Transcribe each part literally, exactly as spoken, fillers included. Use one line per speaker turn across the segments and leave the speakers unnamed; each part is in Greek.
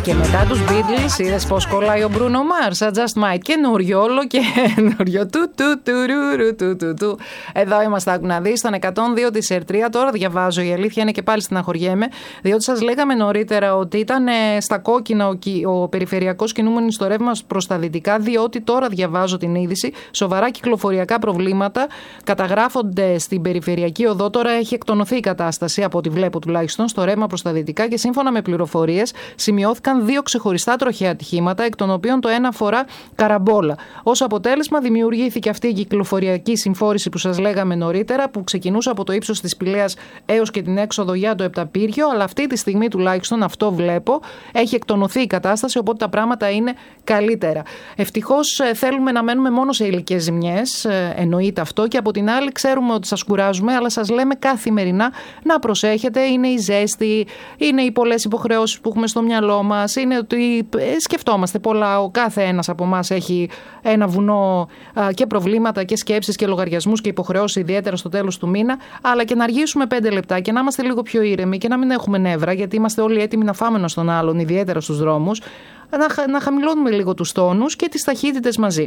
Και μετά τους Beatles, είδες πως κολλάει ο Bruno Mars, Just Might, καινούριο, όλο και καινούριο. Του, του, του, του, του, του, του. Εδώ είμαστε, άκου να δεις, στον εκατόν δύο της Ερτρία. Τώρα διαβάζω, η αλήθεια είναι και πάλι στεναχωριέμαι, διότι σας λέγαμε νωρίτερα ότι ήταν στα κόκκινα ο, ο περιφερειακός κινούμενος στο ρεύμα προς τα δυτικά, διότι τώρα διαβάζω την είδηση, σοβαρά κυκλοφοριακά προβλήματα καταγράφονται στην περιφερειακή οδό. Τώρα έχει εκτονωθεί η κατάσταση, από ό,τι βλέπω τουλάχιστον, στο ρεύμα προς τα δυτικά και σύμφωνα με πληροφορίες σημειώθηκαν δύο ξεχωριστά τροχαία ατυχήματα, εκ των οποίων το ένα αφορά καραμπόλα. Ως αποτέλεσμα, δημιουργήθηκε αυτή η κυκλοφοριακή συμφόρηση που σας λέγαμε νωρίτερα, που ξεκινούσε από το ύψος της Πηλαίας έως και την έξοδο για το Επταπύργιο, αλλά αυτή τη στιγμή τουλάχιστον αυτό βλέπω, έχει εκτονωθεί η κατάσταση, οπότε τα πράγματα είναι καλύτερα. Ευτυχώς θέλουμε να μένουμε μόνο σε υλικές ζημιές, εννοείται αυτό, και από την άλλη ξέρουμε ότι σας κουράζουμε, αλλά σας λέμε καθημερινά να προσέχετε. Είναι η ζέστη, είναι οι πολλές υποχρεώσεις που έχουμε στο μυαλό μας, είναι ότι σκεφτόμαστε πολλά. Ο κάθε ένας από εμάς έχει ένα βουνό α, και προβλήματα και σκέψεις και λογαριασμούς και υποχρεώσεις, ιδιαίτερα στο τέλος του μήνα, αλλά και να αργήσουμε πέντε λεπτά και να είμαστε λίγο πιο ήρεμοι και να μην έχουμε νεύρα, γιατί είμαστε όλοι έτοιμοι να φάμε ένας τον άλλον, ιδιαίτερα στους δρόμους, να, να χαμηλώνουμε λίγο τους τόνους και τις ταχύτητες μαζί.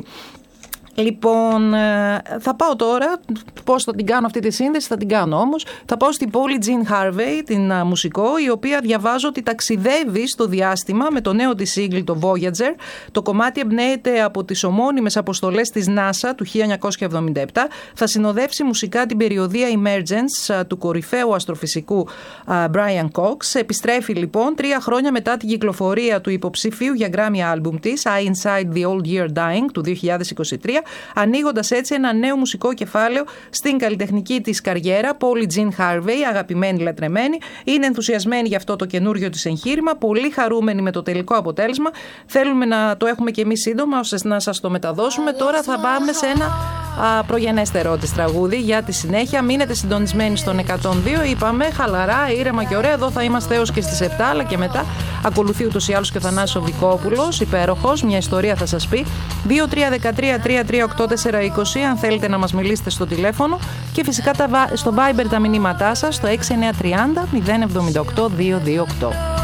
Λοιπόν, θα πάω τώρα, πώς θα την κάνω αυτή τη σύνδεση, θα την κάνω όμως. Θα πάω στην Polly Jean Harvey, την μουσικό, η οποία διαβάζω ότι ταξιδεύει στο διάστημα με το νέο της single, το Voyager. Το κομμάτι εμπνέεται από τις ομώνυμες αποστολές της NASA του χίλια εννιακόσια εβδομήντα επτά. Θα συνοδεύσει μουσικά την περιοδεία Emergence του κορυφαίου αστροφυσικού Brian Cox. Επιστρέφει λοιπόν τρία χρόνια μετά την κυκλοφορία του υποψηφίου για Grammy album της, I Inside the Old Year Dying, του δύο χιλιάδες είκοσι τρία. Ανοίγοντας έτσι ένα νέο μουσικό κεφάλαιο στην καλλιτεχνική της καριέρα. Polly Jean Harvey, αγαπημένη λατρεμένη, είναι ενθουσιασμένη για αυτό το καινούριο της εγχείρημα, πολύ χαρούμενη με το τελικό αποτέλεσμα. Θέλουμε να το έχουμε και εμείς σύντομα, ώστε να σας το μεταδώσουμε. Τώρα θα πάμε σε ένα α, προγενέστερό της τραγούδι για τη συνέχεια. Μείνετε συντονισμένοι στον εκατόν δύο. Είπαμε χαλαρά, ήρεμα και ωραία. Εδώ θα είμαστε έως και στις επτά, αλλά και μετά ακολουθεί ούτως ή άλλως και ο Θανάσης ο Βικόπουλος, υπέροχος, μια ιστορία θα σας πει. δύο τρία ένα τρία τρία τρία οκτώ τέσσερα είκοσι αν θέλετε να μας μιλήσετε στο τηλέφωνο, και φυσικά στο Viber τα μηνύματά σας στο έξι εννιά τρία μηδέν μηδέν εβδομήντα οκτώ διακόσια είκοσι οκτώ.